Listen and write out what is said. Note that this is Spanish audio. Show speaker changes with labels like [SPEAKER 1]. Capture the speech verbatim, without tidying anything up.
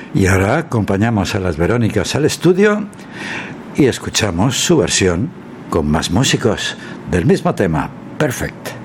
[SPEAKER 1] Y ahora acompañamos a las Verónicas al estudio y escuchamos su versión con más músicos del mismo tema, Perfect.